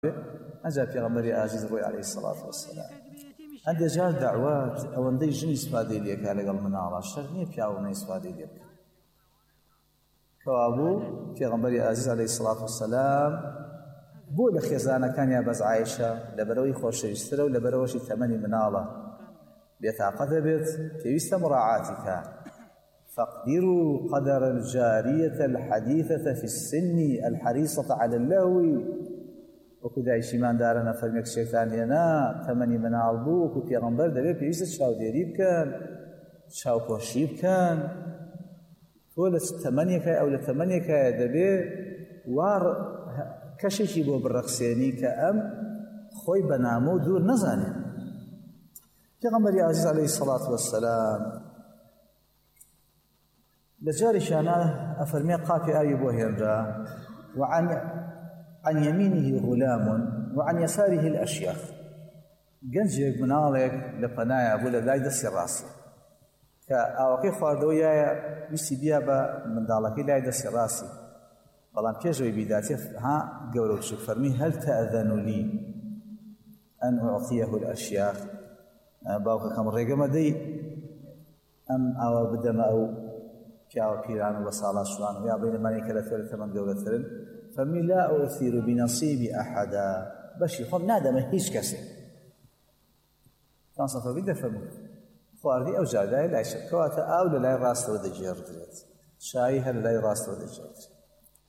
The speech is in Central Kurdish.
ئەجا پێغەمبەری ئاژیز ڕۆی عەلەیهی سەڵات وەسەلام هەندێک جار دەعوات ئەوەندەی ژن ئیسفادەی لێکا لەگەڵ مناڵە شەر نییە پیاو نەئیسفادەی لێ بکات کەوابوو پێغەمبەری ئاژیز عەلەیهی سەڵات وەسەلام بۆ لە خێزانەکانیان بەس عایشە لەبەرەوەی خۆشەویسترە و لەبەرەوەشی تەمەنی مناڵە بێتاقەتە بێت پێویستە مراعاتی کە فاقدروا قدر الجارية الحديثة في السن الحريصة على اللهو وەکو دایشیمان دارە نەفەرمێک شێتان هێنا تەمەنی مناڵ بوو وەکو پێغەمبەر دەبێت پێویستە چاودێری بکەن چاوپۆشی بکەن تۆ لە تەمەنێکە ئەو لە تەمەنێکایە دەبێت وار کەشێکی بۆ بڕەخسێنی کە ئەم خۆی بە نامە و دوور نەزانێت پێغەمبەری عەزیز عەلەیهی سەڵات وەسەلام لە جارێکیانە ئەفەرمێ قاپی ئاوی بۆ هێنرا عن يمينه غلام وعن يساره الأشياخ گەنجێک مناڵێک لە پەنایە بوو لە لای دەستی ڕاستی کە ئاوەکەی خواردەوەیایە ویستی بیا بە منداڵەکەی لای دەستی ڕاستی بەڵام پێشەوەی بیداتێ ها گەورە بچووک فەرمی هەل تەئذەنوا لي أن أعطيه الأشياخ باوکەکەم ڕێگەمە دەی ئەم ئاوا بدەمە ئەو پیاوە پیران و بە ساڵات شوان و یا بینەمانی کە لە تۆ لە تەمەن گەورەترن فەرمی لا ئوثیر بنەصیبی ئەحەدا بەشی خۆم نادەمە هیچ کەسێک سەفەوی دەفەرموو خواردی ئەو جادای لای شەکەواتە ئاو لە لای ڕاستەوە دەجێڕدرێت شایی هەر لە لای ڕاستەوە دەجێڕدرێت